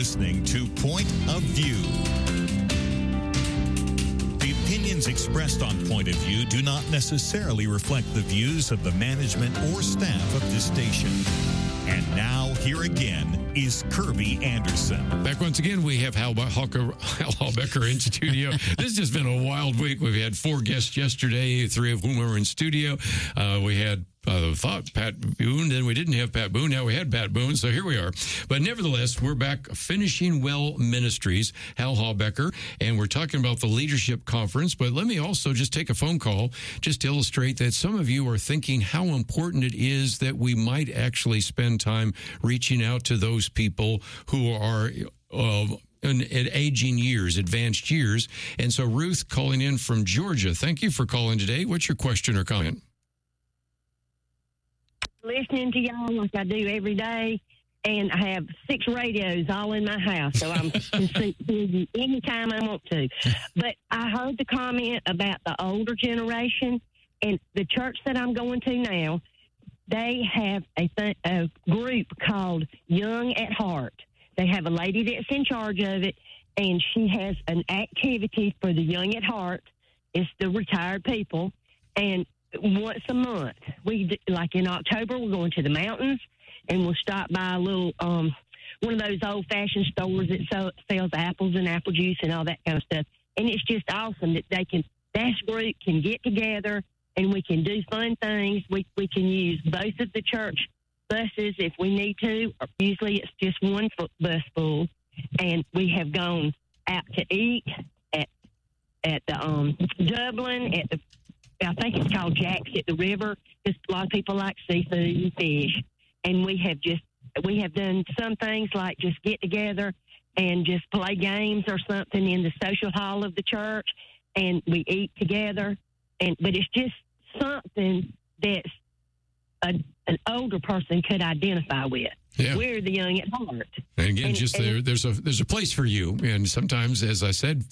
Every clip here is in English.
listening to Point of View. The opinions expressed on Point of View do not necessarily reflect the views of the management or staff of this station. And now, here again is Kirby Anderson. Back once again, we have Hal Halbecker in studio. This has just been a wild week. We've had 4 guests yesterday, 3 of whom were in studio. We had Pat Boone, then we didn't have Pat Boone. Now we had Pat Boone, so here we are. But nevertheless, we're back Finishing Well Ministries, Hal Halbecker, and we're talking about the Leadership Conference. But let me also just take a phone call just to illustrate that some of you are thinking how important it is that we might actually spend time reaching out to those people who are in aging years, advanced years. And so Ruth calling in from Georgia. Thank you for calling today. What's your question or comment? Listening to y'all like I do every day, and I have 6 radios all in my house, so I can see you anytime I want to. But I heard the comment about the older generation, and the church that I'm going to now, they have a group called Young at Heart. They have a lady that's in charge of it, and she has an activity for the Young at Heart. It's the retired people, and once a month, like in October, we're going to the mountains, and we'll stop by a little one of those old-fashioned stores that sells apples and apple juice and all that kind of stuff. And it's just awesome that that group can get together and we can do fun things. We can use both of the church buses if we need to. Usually it's just one bus full, and we have gone out to eat at the Dublin at the. I think it's called Jack's at the river. Just a lot of people like seafood and fish. And we have done some things like just get together and just play games or something in the social hall of the church, and we eat together. But it's just something that's an older person could identify with. Yeah. We're the Young at Heart. And again, there's a place for you. And sometimes, as I said,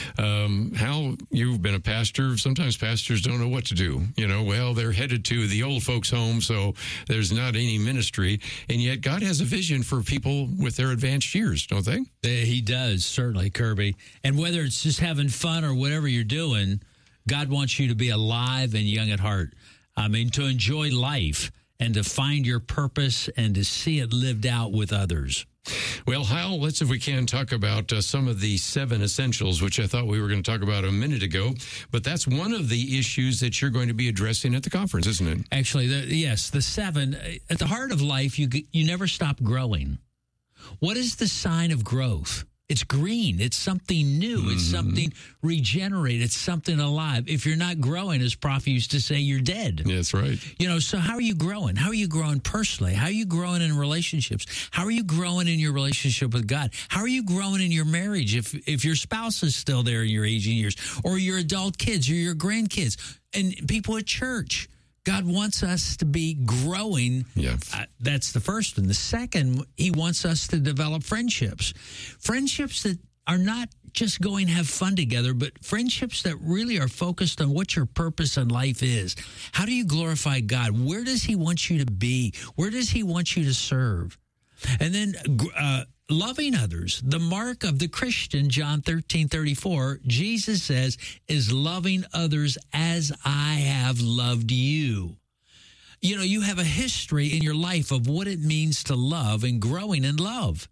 Hal, you've been a pastor. Sometimes pastors don't know what to do. Well, they're headed to the old folks' home, so there's not any ministry. And yet God has a vision for people with their advanced years, don't they? He does, certainly, Kirby. And whether it's just having fun or whatever you're doing, God wants you to be alive and young at heart. I mean, to enjoy life and to find your purpose and to see it lived out with others. Well, Hal, let's, if we can, talk about some of the 7 essentials, which I thought we were going to talk about a minute ago. But that's one of the issues that you're going to be addressing at the conference, isn't it? Actually, yes, the 7. At the heart of life, you never stop growing. What is the sign of growth? It's green. It's something new. Mm-hmm. It's something regenerated. It's something alive. If you're not growing, as Prof used to say, you're dead. Yeah, that's right. So how are you growing? How are you growing personally? How are you growing in relationships? How are you growing in your relationship with God? How are you growing in your marriage if your spouse is still there in your aging years, or your adult kids, or your grandkids, and people at church? God wants us to be growing. Yeah. That's the first one. The second, he wants us to develop friendships. Friendships that are not just going to have fun together, but friendships that really are focused on what your purpose in life is. How do you glorify God? Where does he want you to be? Where does he want you to serve? And then loving others. The mark of the Christian, John 13:34, Jesus says, is loving others as I have loved you. You have a history in your life of what it means to love and growing in love.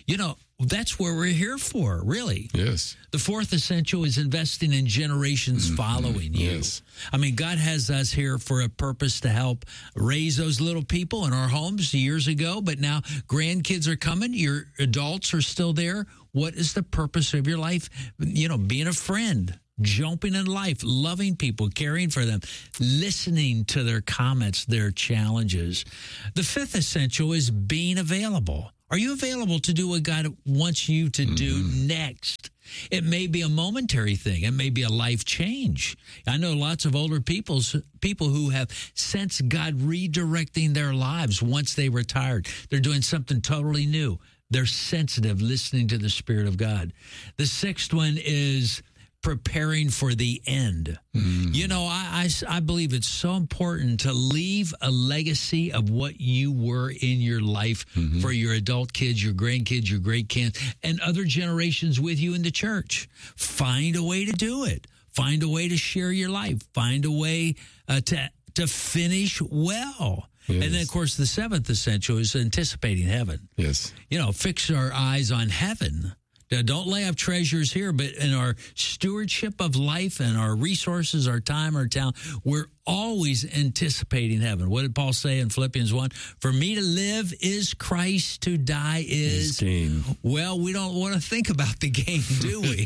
That's where we're here for, really. Yes. The 4th essential is investing in generations following you. Yes. I mean, God has us here for a purpose to help raise those little people in our homes years ago, but now grandkids are coming. Your adults are still there. What is the purpose of your life? Being a friend, jumping in life, loving people, caring for them, listening to their comments, their challenges. The 5th essential is being available. Are you available to do what God wants you to do next? It may be a momentary thing. It may be a life change. I know lots of older people who have sensed God redirecting their lives once they retired. They're doing something totally new. They're sensitive, listening to the Spirit of God. The 6th one is preparing for the end. You know, I believe it's so important to leave a legacy of what you were in your life for your adult kids, your grandkids, your great kids, and other generations with you in the church. Find a way to do it. Find a way to share your life. Find a way to finish well. Yes. And then, of course, the seventh essential is anticipating heaven. Yes. You know, fix our eyes on heaven. Now, don't lay up treasures here, but in our stewardship of life and our resources, our time, our talent, we're always anticipating heaven. What did Paul say in Philippians 1? For me to live is Christ, to die is gain. Well, we don't want to think about the gain, do we?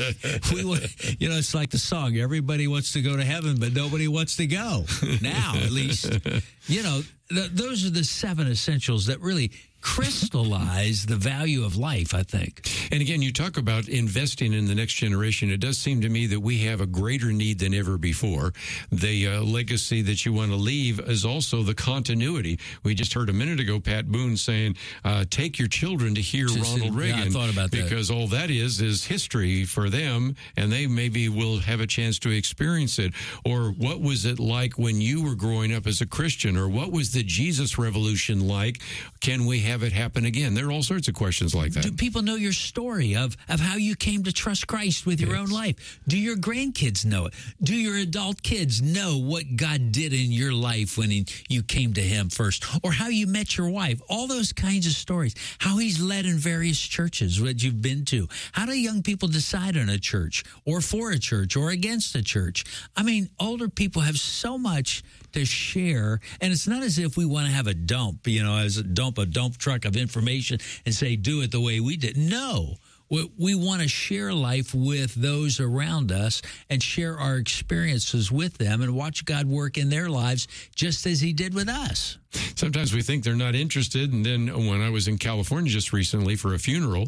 You know, it's like the song, everybody wants to go to heaven, but nobody wants to go. Now, at least. You know, those are the seven essentials that really crystallize the value of life, I think. And again, you talk about investing in the next generation. It does seem to me that we have a greater need than ever before. The legacy that you want to leave is also the continuity. We just heard a minute ago Pat Boone saying, take your children to hear Ronald Reagan. Yeah, I thought about that. Because all that is history for them, and they maybe will have a chance to experience it. Or what was it like when you were growing up as a Christian? Or what was the Jesus revolution like? Can we have it happen again? There are all sorts of questions like that. Do people know your story of how you came to trust Christ with your own life? Do your grandkids know it? Do your adult kids know what God did in your life when you came to him first? Or how you met your wife? All those kinds of stories. How he's led in various churches that you've been to. How do young people decide on a church or for a church or against a church? I mean, older people have so much to share, and it's not as if we want to have a dump, as a dump truck of information and say, do it the way we did. No. We want to share life with those around us and share our experiences with them and watch God work in their lives just as he did with us. Sometimes we think they're not interested. And then when I was in California just recently for a funeral,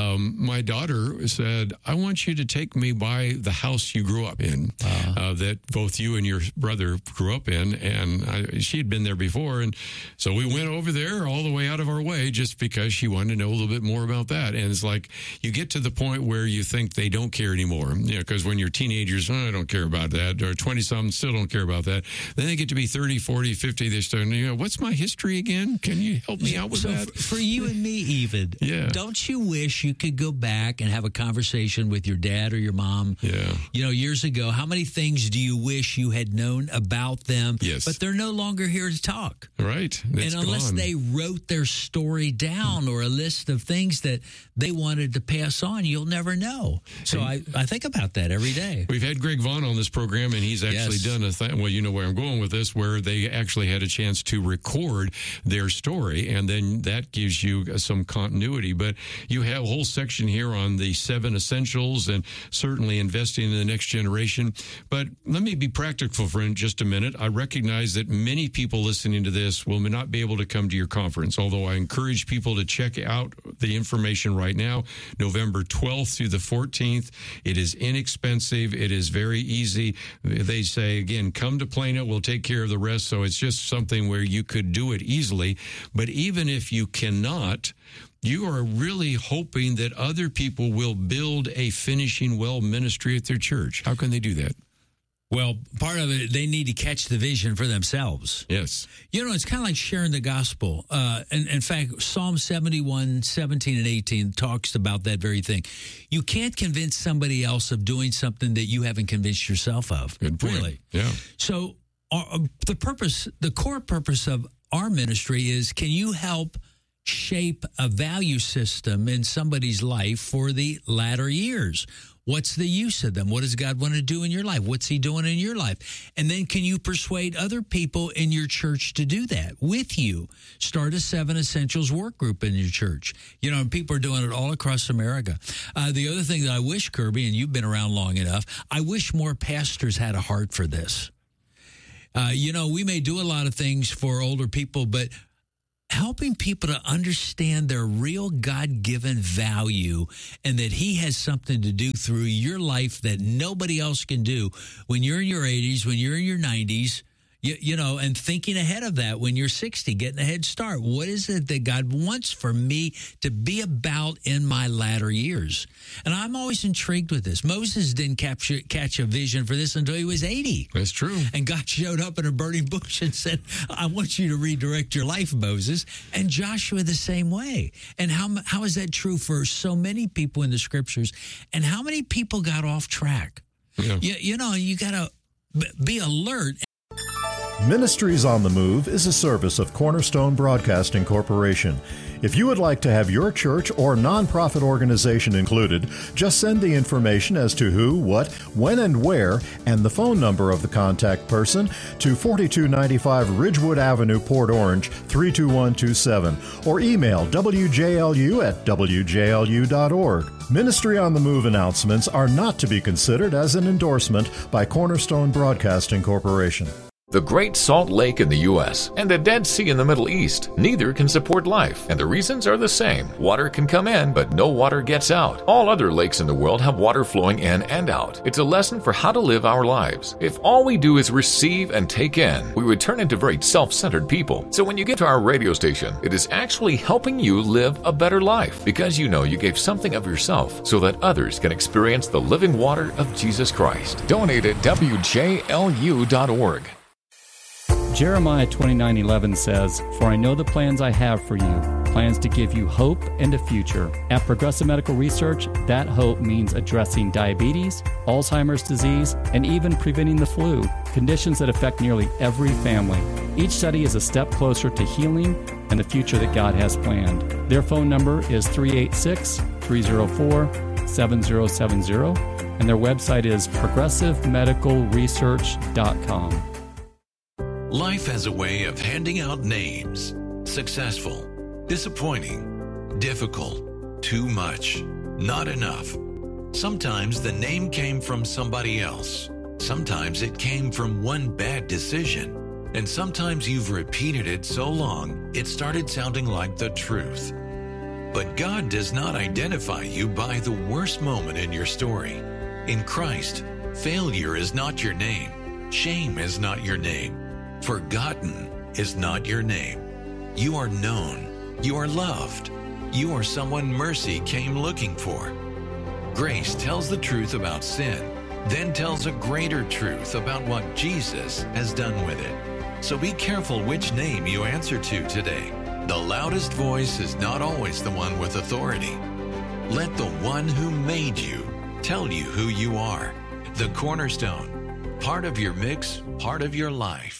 my daughter said, I want you to take me by the house you grew up in, that both you and your brother grew up in. And she had been there before. And so we went over there all the way out of our way just because she wanted to know a little bit more about that. And it's like you get to the point where you think they don't care anymore. Because when you're teenagers, I don't care about that. Or 20-something, still don't care about that. Then they get to be 30, 40, 50. They start, what's my history again? Can you help me out with that? For you and me, even, don't you wish you could go back and have a conversation with your dad or your mom? Yeah. Years ago, how many things do you wish you had known about them? Yes. But they're no longer here to talk. Right. It's and unless gone. they wrote their story down or a list of things that they wanted to pass on, you'll never know. So I think about that every day. We've had Greg Vaughn on this program, and he's actually done a thing. Well, you know where I'm going with this, where they actually had a chance to record their story, and then that gives you some continuity. But you have a whole section here on the 7 essentials and certainly investing in the next generation. But let me be practical for just a minute. I recognize that many people listening to this will not be able to come to your conference, although I encourage people to check out the information right now, November 12th through the 14th. It is inexpensive. It is very easy. They say, again, come to Plano. We'll take care of the rest. So it's just something where you could do it easily. But even if you cannot, you are really hoping that other people will build a finishing well ministry at their church. How can they do that? Well, part of it, they need to catch the vision for themselves. Yes. It's kind of like sharing the gospel. And in fact, Psalm 71, 17 and 18 talks about that very thing. You can't convince somebody else of doing something that you haven't convinced yourself of. Good point. Really. Yeah. So the core purpose of our ministry is, can you help shape a value system in somebody's life for the latter years? What's the use of them? What does God want to do in your life? What's he doing in your life? And then can you persuade other people in your church to do that with you? Start a 7 Essentials work group in your church. And people are doing it all across America. The other thing that I wish, Kirby, and you've been around long enough, I wish more pastors had a heart for this. We may do a lot of things for older people, but helping people to understand their real God-given value and that he has something to do through your life that nobody else can do when you're in your 80s, when you're in your 90s, And thinking ahead of that when you're 60, getting a head start. What is it that God wants for me to be about in my latter years? And I'm always intrigued with this. Moses didn't catch a vision for this until he was 80. That's true. And God showed up in a burning bush and said, I want you to redirect your life, Moses. And Joshua the same way. And how is that true for so many people in the scriptures? And how many people got off track? Yeah. You got to be alert. Ministries on the Move is a service of Cornerstone Broadcasting Corporation. If you would like to have your church or nonprofit organization included, just send the information as to who, what, when, and where, and the phone number of the contact person to 4295 Ridgewood Avenue, Port Orange, 32127, or email wjlu@wjlu.org. Ministry on the Move announcements are not to be considered as an endorsement by Cornerstone Broadcasting Corporation. The Great Salt Lake in the U.S. and the Dead Sea in the Middle East, neither can support life, and the reasons are the same. Water can come in, but no water gets out. All other lakes in the world have water flowing in and out. It's a lesson for how to live our lives. If all we do is receive and take in, we would turn into very self-centered people. So when you get to our radio station, it is actually helping you live a better life, because you know you gave something of yourself so that others can experience the living water of Jesus Christ. Donate at wjlu.org. Jeremiah 29:11 says, "For I know the plans I have for you, plans to give you hope and a future." At Progressive Medical Research, that hope means addressing diabetes, Alzheimer's disease, and even preventing the flu, conditions that affect nearly every family. Each study is a step closer to healing and the future that God has planned. Their phone number is 386-304-7070, and their website is progressivemedicalresearch.com. Life has a way of handing out names. Successful, disappointing, difficult, too much, not enough. Sometimes the name came from somebody else. Sometimes it came from one bad decision. And sometimes you've repeated it so long, it started sounding like the truth. But God does not identify you by the worst moment in your story. In Christ, failure is not your name. Shame is not your name. Forgotten is not your name. You are known. You are loved. You are someone mercy came looking for. Grace tells the truth about sin, then tells a greater truth about what Jesus has done with it. So be careful which name you answer to today. The loudest voice is not always the one with authority. Let the one who made you tell you who you are. The Cornerstone, part of your mix, part of your life.